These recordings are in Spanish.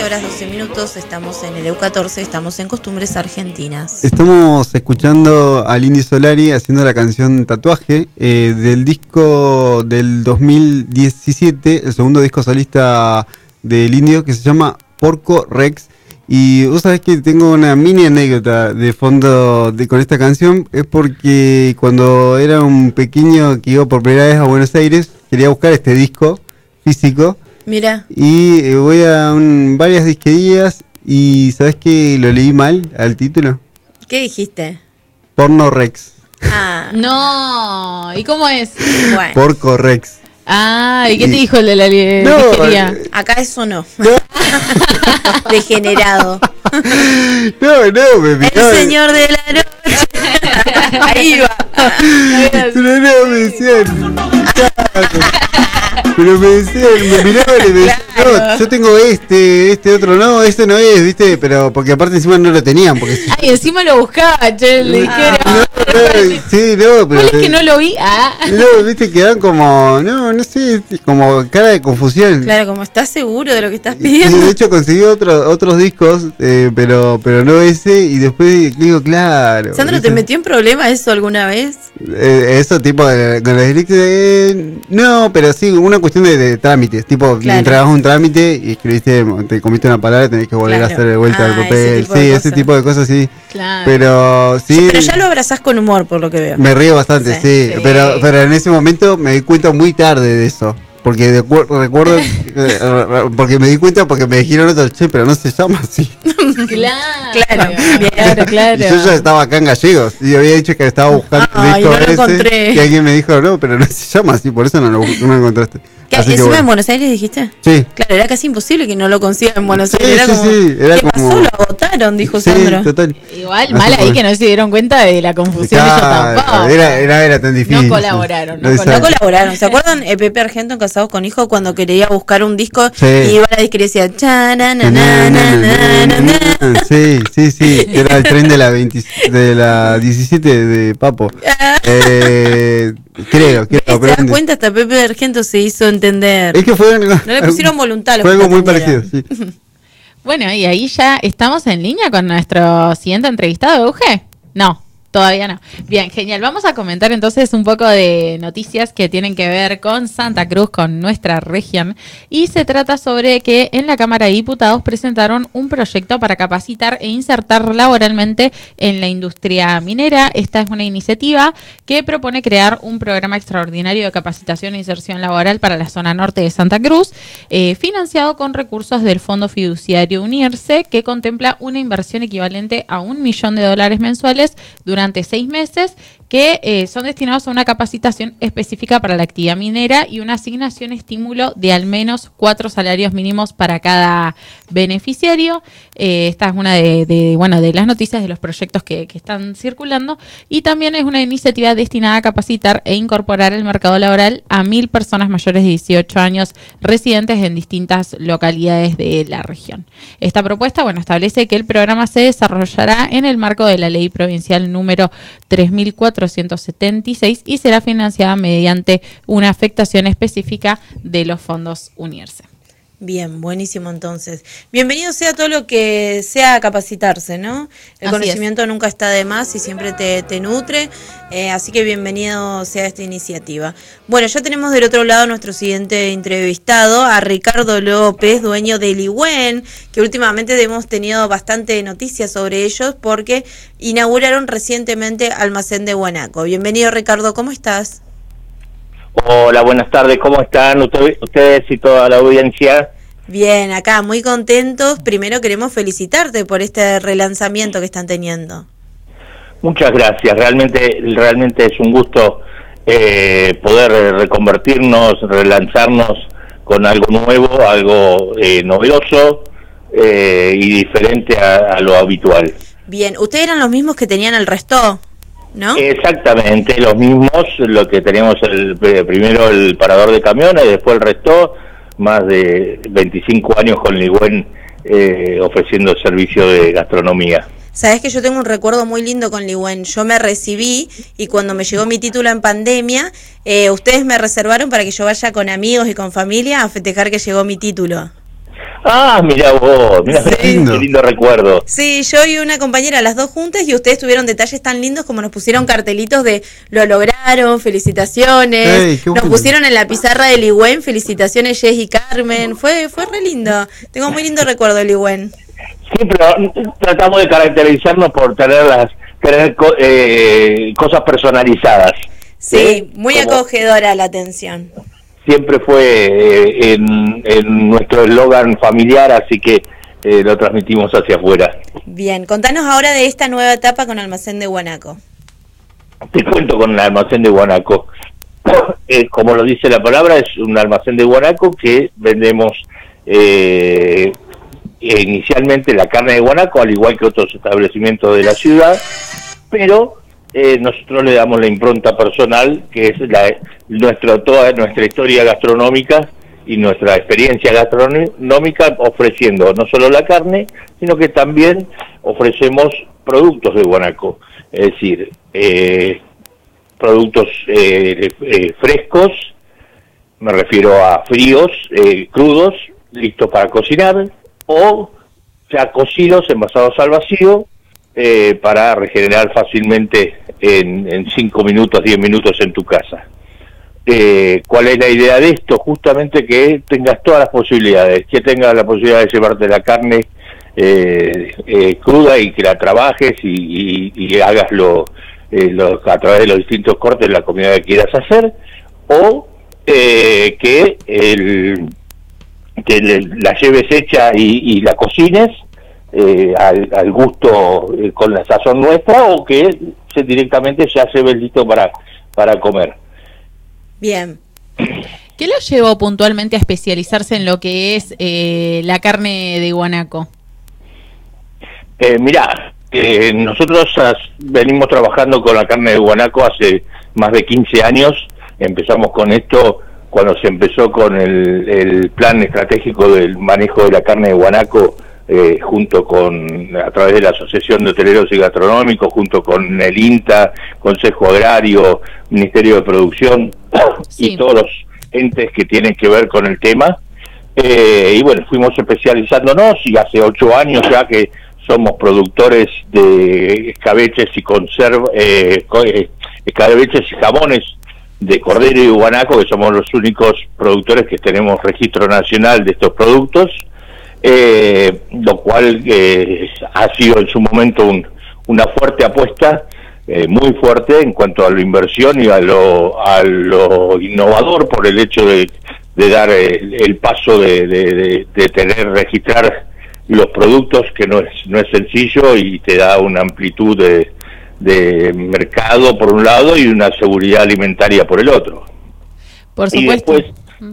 horas 12 minutos, estamos en el EU14, estamos en Costumbres Argentinas. Estamos escuchando al Indio Solari haciendo la canción Tatuaje, del disco del 2017, el segundo disco solista del Indio, que se llama Porco Rex. Y vos sabés que tengo una mini anécdota de fondo con esta canción. Es porque cuando era un pequeño que iba por primera vez a Buenos Aires, quería buscar este disco físico. Mira. Y voy a varias disquerías y ¿sabés que lo leí mal al título? ¿Qué dijiste? Porno Rex. Ah. No, ¿y cómo es? Bueno. Porco Rex. Ah, ¿y qué te dijo el de la disquería? Acá eso no. Degenerado. No, me El señor de la noche. Ahí va. No, me decían. Pero me decían, me miraban y me decían, no, yo tengo este otro no, este no es, ¿viste? Pero porque aparte encima no lo tenían. Porque Ay, encima lo buscaba, che, le dijera. Sí, no, pero. ¿Cuál es que no lo vi? Ah. No, viste, quedan como, no sé, como cara de confusión. Claro, como estás seguro de lo que estás Y pidiendo. de hecho conseguí otros discos, pero no ese, y después digo, claro. Sandro, ¿viste? ¿te metió en problema eso alguna vez? Eso tipo con los directos, no, pero sí, una cuestión de trámites, tipo, Claro. entregabas un trámite y escribiste, te comiste una palabra, tenés que volver Claro. a hacer de vuelta el papel, ese tipo de cosas, sí. Claro. Pero sí. Pero ya lo abrazás con humor, por lo que veo. Me río bastante, sí. Sí. Pero en ese momento me di cuenta muy tarde de eso. Porque recuerdo, porque me di cuenta porque me dijeron otros, che, pero no se llama así. Claro, Claro. Y yo ya estaba acá en Gallegos y había dicho que estaba buscando el disco no lo ese. encontré. Y alguien me dijo, no, pero no se llama así, por eso no lo encontraste. Así que ¿Encima bueno. en Buenos Aires dijiste? Sí. Claro, era casi imposible que no lo consiga en Buenos Sí, Aires. Era sí, como, sí, era ¿qué como- pasó? Lo agotaron, dijo Sí, Sandro. total. Igual, Así mal ahí fue. que no se dieron cuenta de la confusión, Claro, ellos tampoco. era tan difícil. No colaboraron, no Exacto. No colaboraron. ¿Se acuerdan Pepe Argento en Casados con Hijos cuando quería buscar un disco Sí. y iba a la disquería y decía chanananananana? Sí, que era el tren de la 17 de Papo. Creo, ¿Te pero das cuenta? Hasta Pepe Argento se hizo entender. es que fue No le pusieron voluntad a los fue algo muy compañeros. parecido, sí. Bueno, y ahí ya estamos en línea con nuestro siguiente entrevistado, Euge. No, todavía no. Bien, genial. Vamos a comentar entonces un poco de noticias que tienen que ver con Santa Cruz, con nuestra región. Y se trata sobre que en la Cámara de Diputados presentaron un proyecto para capacitar e insertar laboralmente en la industria minera. Esta es una iniciativa que propone crear un programa extraordinario de capacitación e inserción laboral para la zona norte de Santa Cruz, financiado con recursos del Fondo Fiduciario Unirse, que contempla una inversión equivalente a $1 millón mensuales durante 6 meses, que son destinados a una capacitación específica para la actividad minera y una asignación estímulo de al menos 4 salarios mínimos para cada beneficiario. Esta es una de las noticias de los proyectos que están circulando, y también es una iniciativa destinada a capacitar e incorporar al mercado laboral a 1.000 personas mayores de 18 años residentes en distintas localidades de la región. Esta propuesta, establece que el programa se desarrollará en el marco de la Ley Provincial número 3476 y será financiada mediante una afectación específica de los fondos Unirse. Bien, buenísimo entonces. Bienvenido sea todo lo que sea capacitarse, ¿no? El Así conocimiento nunca está de más y siempre te nutre, así que bienvenido sea esta iniciativa. Bueno, ya tenemos del otro lado nuestro siguiente entrevistado, a Ricardo López, dueño de Ligüen, que últimamente hemos tenido bastante noticias sobre ellos porque inauguraron recientemente Almacén de Guanaco. Bienvenido, Ricardo, ¿cómo estás? Hola, buenas tardes, ¿cómo están ustedes y toda la audiencia? Bien, acá muy contentos. Primero queremos felicitarte por este relanzamiento que están teniendo. Muchas gracias, realmente es un gusto poder reconvertirnos, relanzarnos con algo nuevo, algo novedoso y diferente a lo habitual. Bien, ustedes eran los mismos que tenían el resto, ¿no? Exactamente, los mismos, lo que teníamos primero el parador de camiones, después el resto, más de 25 años con Ligüen ofreciendo servicio de gastronomía. Sabés que yo tengo un recuerdo muy lindo con Ligüen. Yo me recibí y cuando me llegó mi título en pandemia, ustedes me reservaron para que yo vaya con amigos y con familia a festejar que llegó mi título. Ah, mira vos, mira, Sí. qué lindo recuerdo. Sí, yo y una compañera, las dos juntas, y ustedes tuvieron detalles tan lindos como nos pusieron cartelitos de lo lograron, felicitaciones, Ey, qué nos bueno. pusieron en la pizarra de Ligüen, felicitaciones Jess y Carmen, fue re lindo, tengo muy lindo recuerdo de Ligüen. Sí, pero tratamos de caracterizarnos por tener cosas personalizadas. Sí, muy Como acogedora la atención. siempre fue en nuestro eslogan familiar, así que lo transmitimos hacia afuera. Bien, contanos ahora de esta nueva etapa con Almacén de Guanaco. Te cuento con el almacén de Guanaco. Como lo dice la palabra, es un almacén de Guanaco que vendemos inicialmente la carne de Guanaco, al igual que otros establecimientos de la ciudad, pero nosotros le damos la impronta personal, que es toda nuestra historia gastronómica y nuestra experiencia gastronómica, ofreciendo no solo la carne, sino que también ofrecemos productos de Guanaco, es decir, productos frescos, me refiero a fríos, crudos, listos para cocinar, o ya cocidos, envasados al vacío, para regenerar fácilmente en 5 minutos, 10 minutos en tu casa. ¿Cuál es la idea de esto? Justamente que tengas todas las posibilidades, que tengas la posibilidad de llevarte la carne cruda y que la trabajes y hagas a través de los distintos cortes la comida que quieras hacer, o que la lleves hecha y la cocines al gusto con la sazón nuestra, o que directamente ya se ve listo para comer. Bien. ¿Qué lo llevó puntualmente a especializarse en lo que es la carne de Guanaco? Mirá, nosotros venimos trabajando con la carne de Guanaco hace más de 15 años. Empezamos con esto cuando se empezó con el plan estratégico del manejo de la carne de Guanaco, a través de la Asociación de Hoteleros y Gastronómicos, junto con el INTA, Consejo Agrario, Ministerio de Producción, Sí. y todos los entes que tienen que ver con el tema. Y bueno, fuimos especializándonos, y hace 8 años ya que somos productores de escabeches y escabeches y jamones de cordero y guanaco, que somos los únicos productores que tenemos registro nacional de estos productos, lo cual ha sido en su momento una fuerte apuesta, muy fuerte en cuanto a la inversión y a lo innovador, por el hecho de dar el paso de registrar los productos, que no es sencillo, y te da una amplitud de mercado por un lado y una seguridad alimentaria por el otro. Por supuesto. Y después,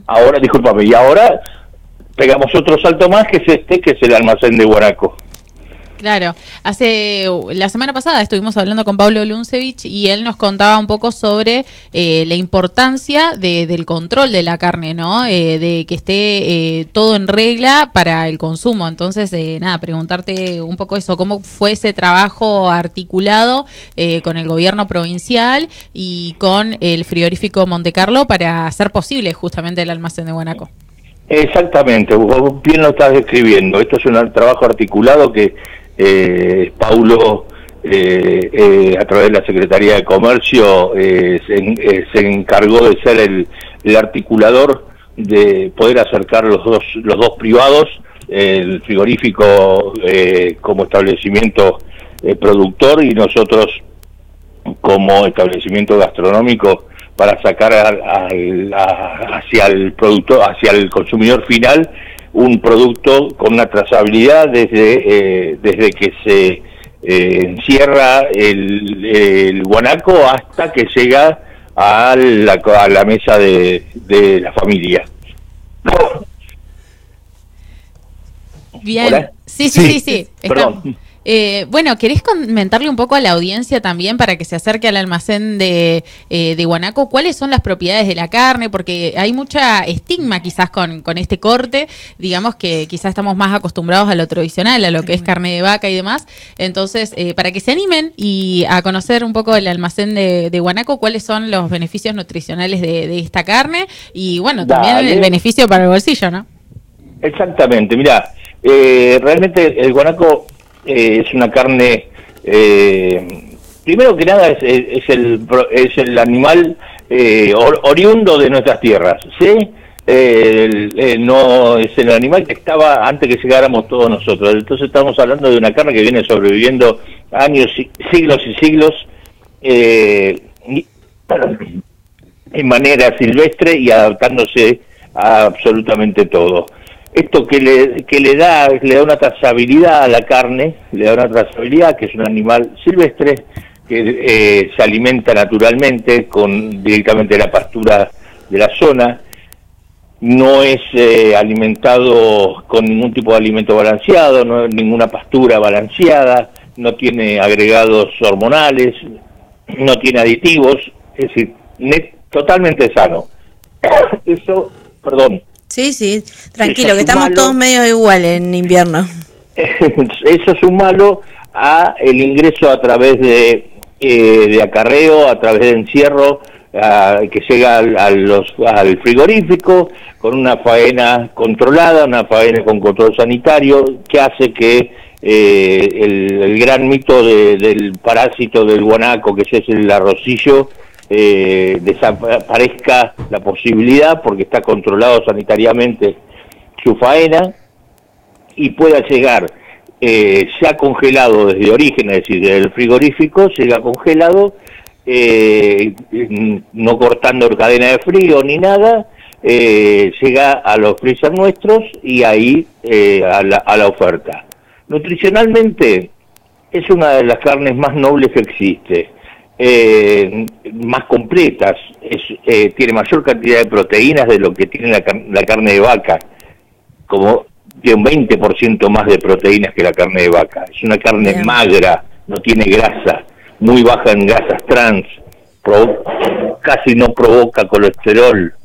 ahora pegamos otro salto más, que es el almacén de Guanaco. Claro, la semana pasada estuvimos hablando con Pablo Luncevich y él nos contaba un poco sobre la importancia del control de la carne, ¿no? De que esté todo en regla para el consumo. Entonces, preguntarte un poco eso, cómo fue ese trabajo articulado con el gobierno provincial y con el frigorífico Montecarlo para hacer posible justamente el almacén de Guanaco. Exactamente, vos bien lo estás describiendo. Esto es un trabajo articulado que Paulo, a través de la Secretaría de Comercio, se encargó de ser el articulador, de poder acercar los dos privados, el frigorífico como establecimiento productor, y nosotros como establecimiento gastronómico, para sacar hacia el productor, hacia el consumidor final, un producto con una trazabilidad desde que se encierra el guanaco hasta que llega a la mesa de la familia. Bien. ¿Hola? Sí. Perdón. Bueno, ¿querés comentarle un poco a la audiencia también, para que se acerque al almacén de Guanaco, cuáles son las propiedades de la carne? Porque hay mucha estigma quizás con este corte, digamos que quizás estamos más acostumbrados a lo tradicional, a lo que es carne de vaca y demás. Entonces, para que se animen y a conocer un poco el almacén de Guanaco, cuáles son los beneficios nutricionales de esta carne y bueno, también el beneficio para el bolsillo, ¿no? Exactamente, mirá, realmente el guanaco es una carne, primero que nada es el animal oriundo de nuestras tierras, ¿sí? No es el animal que estaba antes que llegáramos todos nosotros. Entonces estamos hablando de una carne que viene sobreviviendo años, siglos y siglos en manera silvestre y adaptándose a absolutamente todo. Esto que le da una trazabilidad a la carne, le da una trazabilidad, que es un animal silvestre que se alimenta naturalmente directamente de la pastura de la zona. No es alimentado con ningún tipo de alimento balanceado, no es ninguna pastura balanceada, no tiene agregados hormonales, no tiene aditivos, es decir, totalmente sano. Eso, perdón. Sí, tranquilo, que estamos todos medio igual en invierno. Eso sumarlo a el ingreso a través de acarreo, a través de encierro, que llega al frigorífico con una faena controlada, una faena con control sanitario, que hace que el gran mito del parásito del guanaco, que es el arrocillo, desaparezca la posibilidad, porque está controlado sanitariamente su faena, y pueda llegar ya congelado desde origen, es decir, del frigorífico, llega congelado, no cortando cadena de frío ni nada, llega a los freezer nuestros y ahí a la oferta. Nutricionalmente es una de las carnes más nobles que existe, más completas, tiene mayor cantidad de proteínas de lo que tiene la carne de vaca, como tiene un 20% más de proteínas que la carne de vaca. Es una carne magra, no tiene grasa, muy baja en grasas trans, casi no provoca colesterol,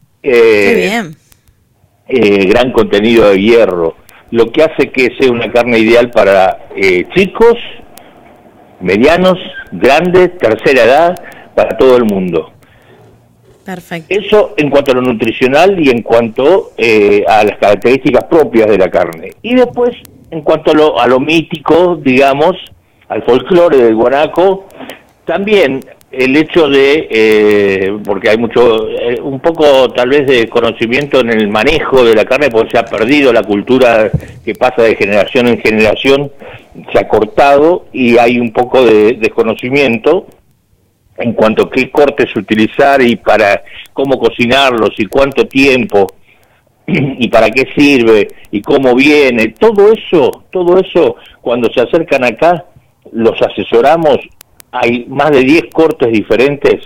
gran contenido de hierro, lo que hace que sea una carne ideal para chicos, medianos, grandes, tercera edad, para todo el mundo. Perfecto. Eso en cuanto a lo nutricional y en cuanto a las características propias de la carne. Y después, en cuanto a lo mítico, digamos, al folclore del guanaco, también el hecho de, porque hay un poco tal vez de conocimiento en el manejo de la carne, porque se ha perdido la cultura que pasa de generación en generación, se ha cortado y hay un poco de desconocimiento en cuanto a qué cortes utilizar y para cómo cocinarlos y cuánto tiempo y para qué sirve y cómo viene. Todo eso cuando se acercan acá los asesoramos. Hay más de 10 cortes diferentes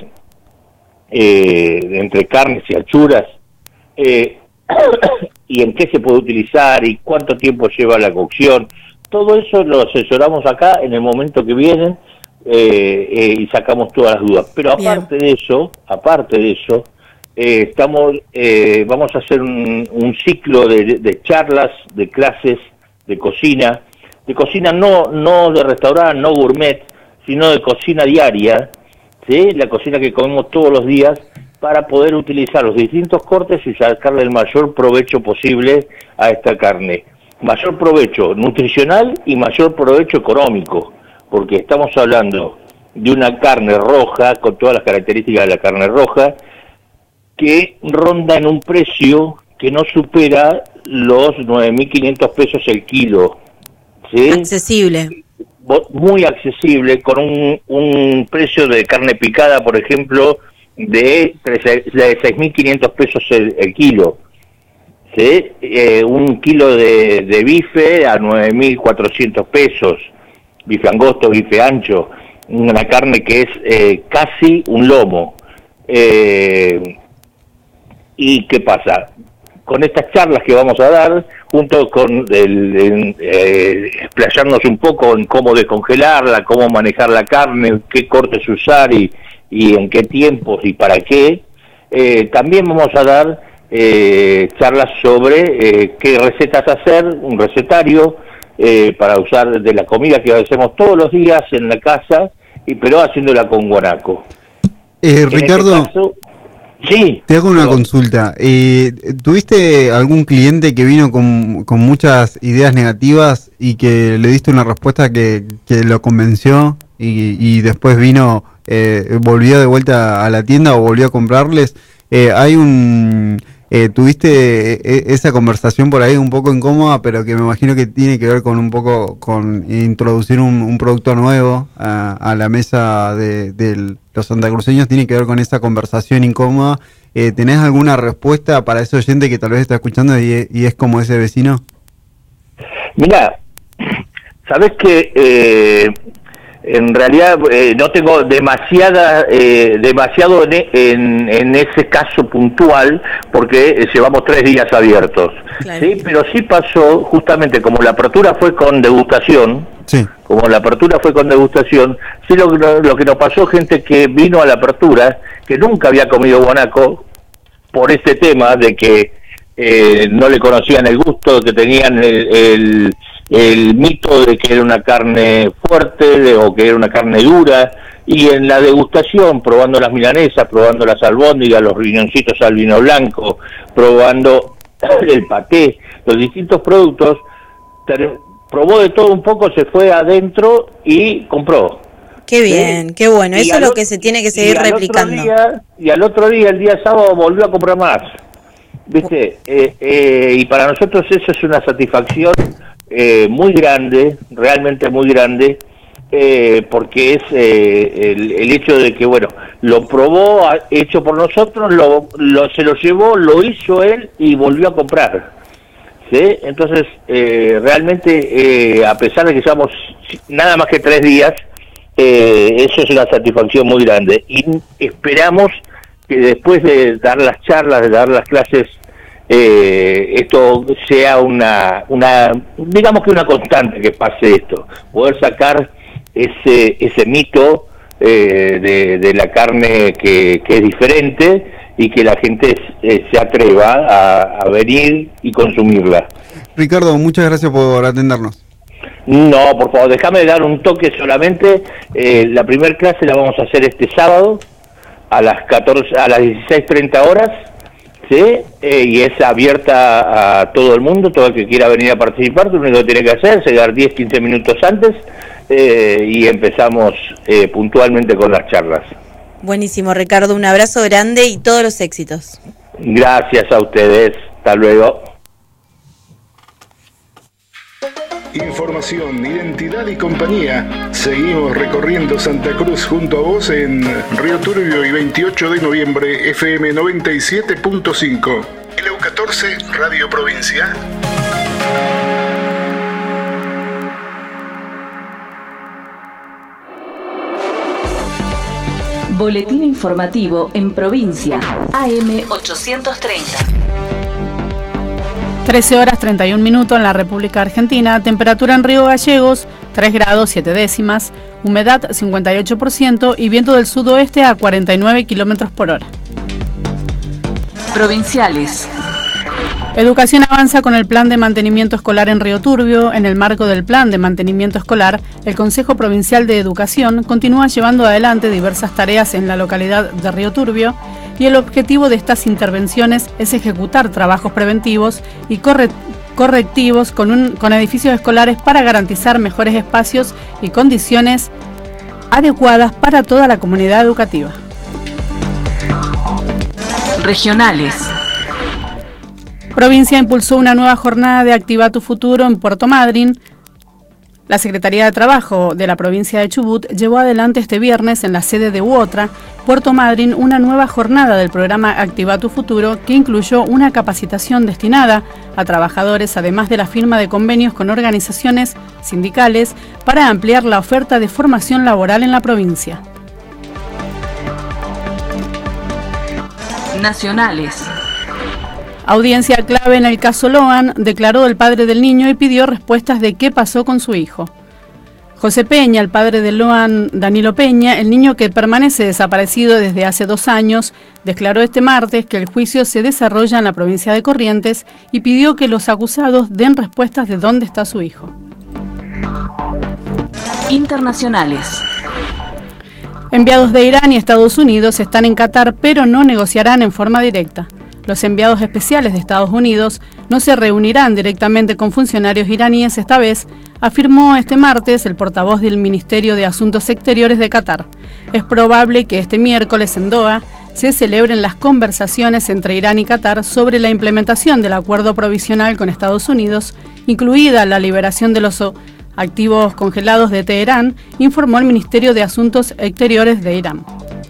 entre carnes y achuras, y en qué se puede utilizar y cuánto tiempo lleva la cocción. Todo eso lo asesoramos acá en el momento que vienen, y sacamos todas las dudas. Pero aparte de eso, vamos a hacer un ciclo de charlas, de clases, de cocina no de restaurante, no gourmet, sino de cocina diaria, ¿sí? La cocina que comemos todos los días, para poder utilizar los distintos cortes y sacarle el mayor provecho posible a esta carne. Mayor provecho nutricional y mayor provecho económico, porque estamos hablando de una carne roja, con todas las características de la carne roja, que ronda en un precio que no supera los 9.500 pesos el kilo, ¿sí? Accesible. Muy accesible, con un precio de carne picada, por ejemplo, de 6.500 pesos el kilo, ¿sí? Un kilo de bife a 9.400 pesos, bife angosto, bife ancho, una carne que es casi un lomo. ¿Y qué pasa? Con estas charlas que vamos a dar, junto con explayarnos un poco en cómo descongelarla, cómo manejar la carne, qué cortes usar y en qué tiempos y para qué, también vamos a dar charlas sobre qué recetas hacer, un recetario para usar de la comida que hacemos todos los días en la casa, pero haciéndola con guanaco. Ricardo, este caso, Sí. Te hago una consulta. ¿Tuviste algún cliente que vino con muchas ideas negativas y que le diste una respuesta que lo convenció y después vino, volvió de vuelta a la tienda o volvió a comprarles? ¿Tuviste esa conversación por ahí un poco incómoda, pero que me imagino que tiene que ver con un poco con introducir un producto nuevo a la mesa de los santacruceños? Tiene que ver con esa conversación incómoda. ¿Tenés alguna respuesta para ese oyente que tal vez está escuchando y es como ese vecino? Mira, sabes que en realidad no tengo demasiado en ese caso puntual, porque llevamos 3 días abiertos. Claro. ¿Sí? Pero sí pasó, justamente como la apertura fue con degustación, sí. Sí, lo que nos pasó, gente que vino a la apertura, que nunca había comido guanaco, por este tema de que no le conocían el gusto, que tenían el mito de que era una carne fuerte o que era una carne dura, y en la degustación, probando las milanesas, probando las albóndigas, los riñoncitos al vino blanco, probando el paté, los distintos productos, probó de todo un poco, se fue adentro y compró. Qué bien, qué bueno, eso es lo que se tiene que seguir replicando. Y al otro día, el día sábado, volvió a comprar más, ¿viste? Y para nosotros eso es una satisfacción muy grande, realmente muy grande, porque es el hecho de que, bueno, lo probó, hecho por nosotros, se lo llevó, lo hizo él y volvió a comprar, ¿sí? Entonces, realmente, a pesar de que llevamos nada más que 3 días, eso es una satisfacción muy grande, y esperamos que después de dar las charlas, de dar las clases, esto sea una digamos que una constante, que pase esto, poder sacar ese mito de la carne que es diferente, y que la gente se atreva a venir y consumirla. Ricardo, muchas gracias por atendernos. No, por favor, déjame dar un toque solamente. La primera clase la vamos a hacer este sábado a las 16:30 horas. ¿Sí? Y es abierta a todo el mundo, todo el que quiera venir a participar. Lo único que tiene que hacer es llegar 10-15 minutos antes, y empezamos puntualmente con las charlas. Buenísimo, Ricardo, un abrazo grande y todos los éxitos. Gracias a ustedes, hasta luego. Información, identidad y compañía. Seguimos recorriendo Santa Cruz junto a vos en Río Turbio y 28 de noviembre, FM 97.5. LU14, Radio Provincia. Boletín informativo en provincia. AM 830. 13 horas 31 minutos en la República Argentina. Temperatura en Río Gallegos, 3 grados 7 décimas. Humedad 58% y viento del sudoeste a 49 kilómetros por hora. Provinciales. Educación avanza con el plan de mantenimiento escolar en Río Turbio. En el marco del plan de mantenimiento escolar, el Consejo Provincial de Educación continúa llevando adelante diversas tareas en la localidad de Río Turbio, y el objetivo de estas intervenciones es ejecutar trabajos preventivos y correctivos con edificios escolares para garantizar mejores espacios y condiciones adecuadas para toda la comunidad educativa. Regionales. Provincia impulsó una nueva jornada de Activa tu Futuro en Puerto Madryn. La Secretaría de Trabajo de la provincia de Chubut llevó adelante este viernes en la sede de UOTRA, Puerto Madryn, una nueva jornada del programa Activa tu Futuro, que incluyó una capacitación destinada a trabajadores, además de la firma de convenios con organizaciones sindicales para ampliar la oferta de formación laboral en la provincia. Nacionales. Audiencia clave en el caso Loan, declaró el padre del niño y pidió respuestas de qué pasó con su hijo. José Peña, el padre de Loan, Danilo Peña, el niño que permanece desaparecido desde hace 2 años, declaró este martes que el juicio se desarrolla en la provincia de Corrientes y pidió que los acusados den respuestas de dónde está su hijo. Internacionales. Enviados de Irán y Estados Unidos están en Qatar, pero no negociarán en forma directa. Los enviados especiales de Estados Unidos no se reunirán directamente con funcionarios iraníes esta vez, afirmó este martes el portavoz del Ministerio de Asuntos Exteriores de Qatar. Es probable que este miércoles en Doha se celebren las conversaciones entre Irán y Qatar sobre la implementación del acuerdo provisional con Estados Unidos, incluida la liberación de los activos congelados de Teherán, informó el Ministerio de Asuntos Exteriores de Irán.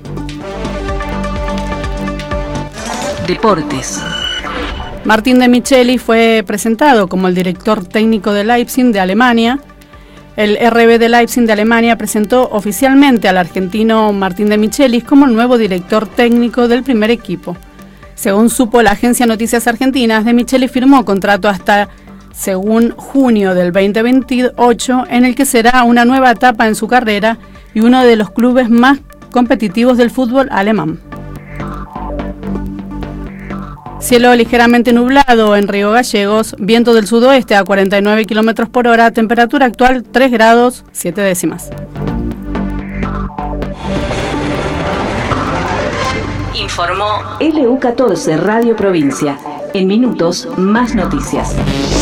Deportes. Martín de Michelis fue presentado como el director técnico de Leipzig de Alemania. El RB de Leipzig de Alemania presentó oficialmente al argentino Martín de Michelis como el nuevo director técnico del primer equipo. Según supo la agencia Noticias Argentinas, de Michelis firmó contrato hasta según junio del 2028, en el que será una nueva etapa en su carrera y uno de los clubes más competitivos del fútbol alemán. Cielo ligeramente nublado en Río Gallegos, viento del sudoeste a 49 km por hora, temperatura actual 3 grados 7 décimas. Informó LU14 Radio Provincia. En minutos, más noticias.